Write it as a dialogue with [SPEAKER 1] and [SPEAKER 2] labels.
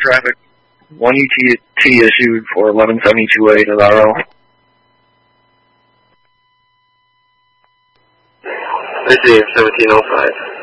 [SPEAKER 1] traffic. 1 ET issued for 1172A Navarro.
[SPEAKER 2] Received 1705.